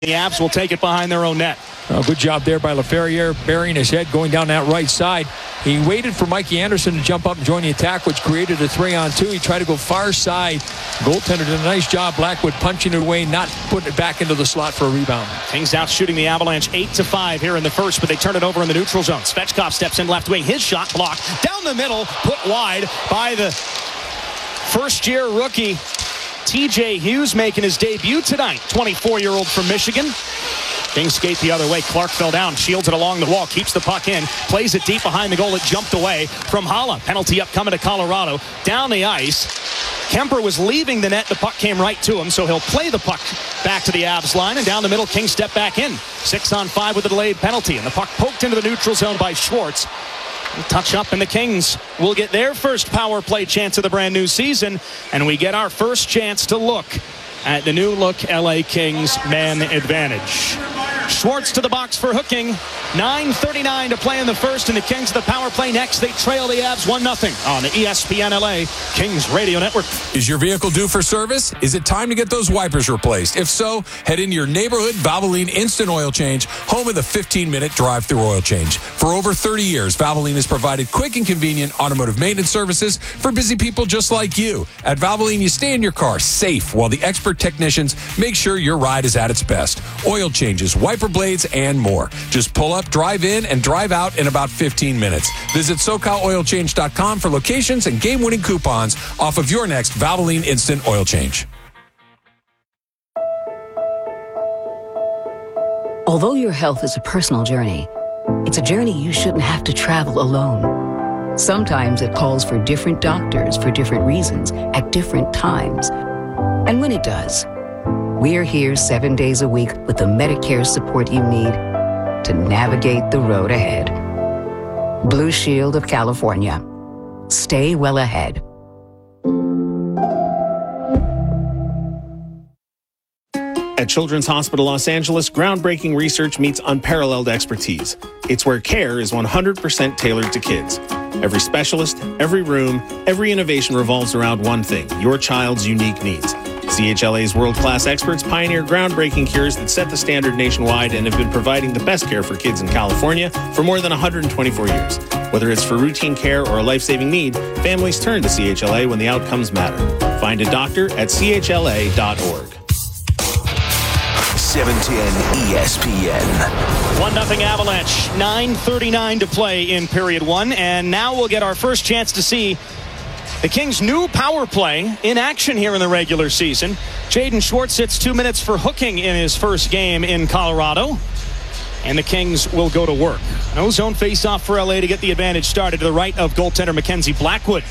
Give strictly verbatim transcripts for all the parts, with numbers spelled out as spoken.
The Avs will take it behind their own net. Oh, good job there by LaFerriere, burying his head, going down that right side. He waited for Mikey Anderson to jump up and join the attack, which created a three-on-two. He tried to go far side. Goaltender did a nice job. Blackwood punching it away, not putting it back into the slot for a rebound. Kings out shooting the Avalanche eight to five here in the first, but they turn it over in the neutral zone. Svechkov steps in left wing. His shot blocked down the middle, put wide by the first-year rookie T J Hughes, making his debut tonight. twenty-four-year-old from Michigan. Kings skate the other way. Clark fell down, shields it along the wall, keeps the puck in, plays it deep behind the goal. It jumped away from Haula. Penalty upcoming to Colorado. Down the ice. Kemper was leaving the net. The puck came right to him, so he'll play the puck back to the Avs line, and down the middle, Kings step back in. Six on five with a delayed penalty, and the puck poked into the neutral zone by Schwartz. Touch up, and the Kings will get their first power play chance of the brand new season, and we get our first chance to look at the new look L A Kings man advantage. Schwartz to the box for hooking. nine thirty-nine to play in the first, and the Kings the power play next. They trail the Avs one nothing on the E S P N L A Kings Radio Network. Is your vehicle due for service? Is it time to get those wipers replaced? If so, head into your neighborhood Valvoline Instant Oil Change, home of the fifteen-minute drive-through oil change. For over thirty years, Valvoline has provided quick and convenient automotive maintenance services for busy people just like you. At Valvoline, you stay in your car safe while the expert technicians make sure your ride is at its best. Oil changes, wiper blades, and more. Just pull up, drive in, and drive out in about fifteen minutes. Visit SoCal Oil Change dot com for locations and game-winning coupons off of your next Valvoline Instant Oil Change. Although your health is a personal journey, it's a journey you shouldn't have to travel alone. Sometimes it calls for different doctors for different reasons at different times. And when it does, we're here seven days a week with the Medicare support you need to navigate the road ahead. Blue Shield of California. Stay well ahead. At Children's Hospital Los Angeles, groundbreaking research meets unparalleled expertise. It's where care is one hundred percent tailored to kids. Every specialist, every room, every innovation revolves around one thing: your child's unique needs. C H L A's world-class experts pioneer groundbreaking cures that set the standard nationwide and have been providing the best care for kids in California for more than one hundred twenty-four years. Whether it's for routine care or a life-saving need, families turn to C H L A when the outcomes matter. Find a doctor at C H L A dot org. seven ten E S P N. one nothing Avalanche. nine thirty-nine to play in period one, and now we'll get our first chance to see the Kings' new power play in action here in the regular season. Jaden Schwartz sits two minutes for hooking in his first game in Colorado. And the Kings will go to work. No zone face-off for L A to get the advantage started to the right of goaltender Mackenzie Blackwood.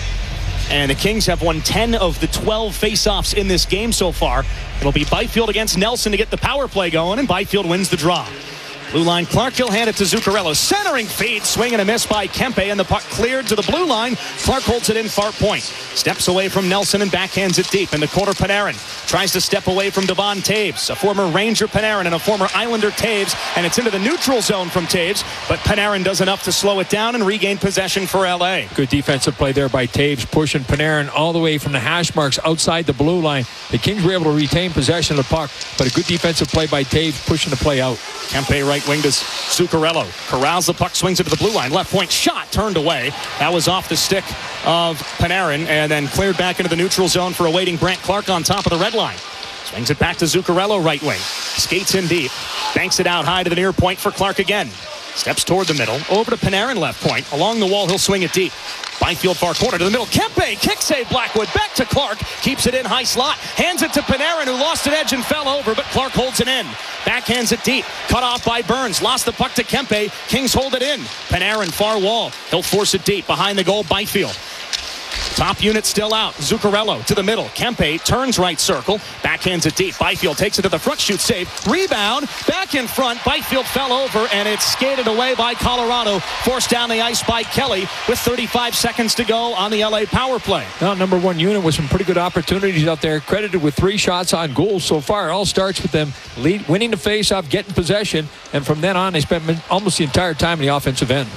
And the Kings have won ten of the twelve face-offs in this game so far. It'll be Byfield against Nelson to get the power play going, and Byfield wins the draw. Blue line, Clark, he'll hand it to Zuccarello. Centering feed, swing and a miss by Kempe, and the puck cleared to the blue line. Clark holds it in far point. Steps away from Nelson and backhands it deep. In the corner, Panarin tries to step away from Devon Taves. A former Ranger Panarin and a former Islander Taves, and it's into the neutral zone from Taves, but Panarin does enough to slow it down and regain possession for L A. Good defensive play there by Taves, pushing Panarin all the way from the hash marks outside the blue line. The Kings were able to retain possession of the puck, but a good defensive play by Taves, pushing the play out. Kempe right wing to Zuccarello. Corrals the puck, swings it to the blue line. Left point shot turned away. That was off the stick of Panarin and then cleared back into the neutral zone for awaiting Brandt Clark on top of the red line. Swings it back to Zuccarello right wing. Skates in deep. Banks it out high to the near point for Clark again. Steps toward the middle. Over to Panarin left point. Along the wall, he'll swing it deep. Byfield far corner to the middle. Kempe, kick save Blackwood. Back to Clark. Keeps it in high slot. Hands it to Panarin, who lost an edge and fell over, but Clark holds it in. Backhands it deep. Cut off by Burns. Lost the puck to Kempe. Kings hold it in. Panarin far wall. He'll force it deep. Behind the goal, Byfield. Top unit still out. Zuccarello to the middle. Kempe turns right circle. Backhands it deep. Byfield takes it to the front. Shoot save. Rebound. Back in front. Byfield fell over and it's skated away by Colorado. Forced down the ice by Kelly with thirty-five seconds to go on the L A power play. Now, number one unit with some pretty good opportunities out there. Credited with three shots on goal so far. It all starts with them lead, winning the faceoff, getting possession. And from then on, they spent almost the entire time in the offensive end.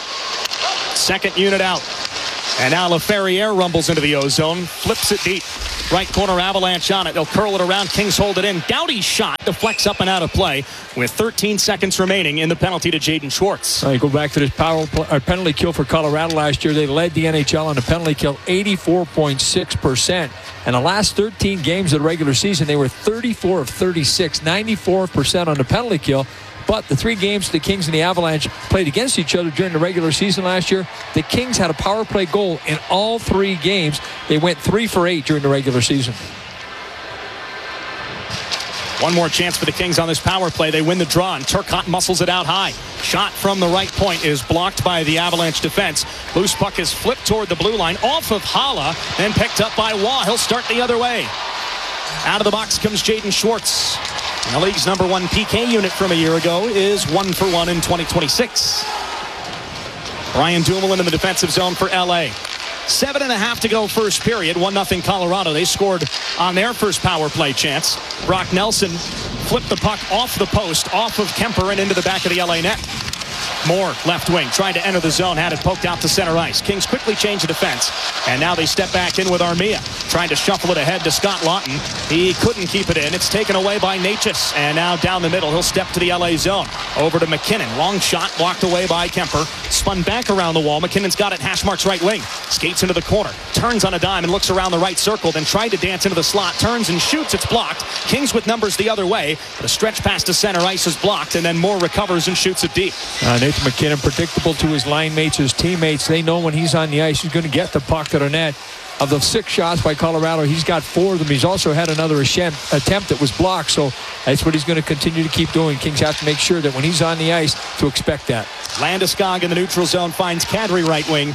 Second unit out. And now LaFerriere rumbles into the O-zone, flips it deep. Right corner Avalanche on it. They'll curl it around. Kings hold it in. Doughty's shot deflects up and out of play with thirteen seconds remaining in the penalty to Jaden Schwartz. All right, go back to this power play, or penalty kill for Colorado last year. They led the N H L on the penalty kill, eighty-four point six percent. And the last thirteen games of the regular season, they were thirty-four of thirty-six, ninety-four percent on the penalty kill. But the three games the Kings and the Avalanche played against each other during the regular season last year, the Kings had a power play goal in all three games. They went three for eight during the regular season. One more chance for the Kings on this power play. They win the draw, and Turcotte muscles it out high. Shot from the right point is blocked by the Avalanche defense. Loose puck is flipped toward the blue line, off of Hala, then picked up by Waugh. He'll start the other way. Out of the box comes Jaden Schwartz. And the league's number one P K unit from a year ago is one for one in twenty twenty-six. Ryan Dumoulin in the defensive zone for L A. Seven and a half to go first period. One nothing Colorado. They scored on their first power play chance. Brock Nelson flipped the puck off the post, off of Kemper and into the back of the L A net. Moore, left wing, trying to enter the zone, had it poked out to center ice. Kings quickly change the defense, and now they step back in with Armia, trying to shuffle it ahead to Scott Lawton. He couldn't keep it in. It's taken away by Natchez, and now down the middle, he'll step to the L A zone. Over to McKinnon. Long shot, blocked away by Kemper. Spun back around the wall. McKinnon's got it, hash marks right wing. Skates into the corner, turns on a dime and looks around the right circle, then tried to dance into the slot, turns and shoots. It's blocked. Kings with numbers the other way. The stretch pass to center ice is blocked, and then Moore recovers and shoots it deep. Uh, Nathan McKinnon, predictable to his line mates, his teammates. They know when he's on the ice, he's going to get the puck to the net. Of the six shots by Colorado, he's got four of them. He's also had another attempt that was blocked, so that's what he's going to continue to keep doing. Kings have to make sure that when he's on the ice to expect that. Landeskog in the neutral zone finds Kadri right wing.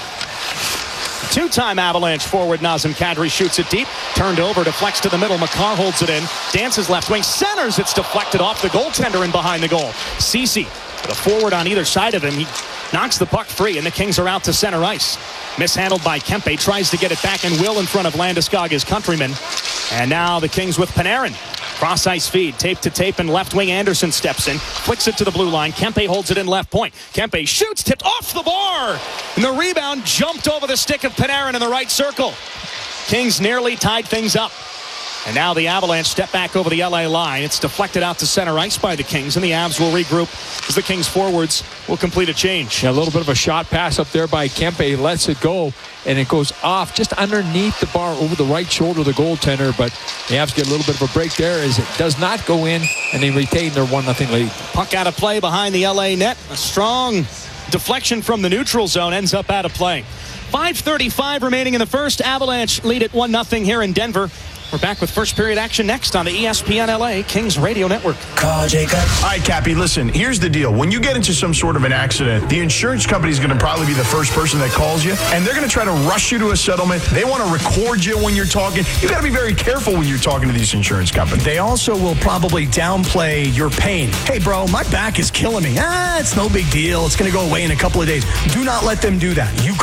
Two-time Avalanche forward Nazem Kadri shoots it deep. Turned over, deflects to the middle. McCaw holds it in. Dances left wing. Centers. It's deflected off the goaltender and behind the goal. Ceci, with a forward on either side of him. He knocks the puck free, and the Kings are out to center ice. Mishandled by Kempe. Tries to get it back and will in front of Landeskog, his countryman. And now the Kings with Panarin. Cross ice feed, tape to tape, and left wing Anderson steps in, flicks it to the blue line. Kempe holds it in left point. Kempe shoots, tipped off the bar, and the rebound jumped over the stick of Panarin in the right circle. Kings nearly tied things up. And now the Avalanche step back over the L A line. It's deflected out to center ice by the Kings, and the Avs will regroup as the Kings forwards will complete a change. Yeah, a little bit of a shot pass up there by Kempe. Lets it go, and it goes off just underneath the bar over the right shoulder of the goaltender. But the Avs get a little bit of a break there as it does not go in, and they retain their one nothing lead. Puck out of play behind the L A net. A strong deflection from the neutral zone ends up out of play. five thirty-five remaining in the first. Avalanche lead at one nothing here in Denver. We're back with first period action next on the E S P N L A Kings Radio Network. Call Jacob. All right, Cappy, listen, here's the deal. When you get into some sort of an accident, the insurance company is going to probably be the first person that calls you, and they're going to try to rush you to a settlement. They want to record you when you're talking. You got to be very careful when you're talking to these insurance companies. They also will probably downplay your pain. Hey, bro, my back is killing me. Ah, it's no big deal. It's going to go away in a couple of days. Do not let them do that. You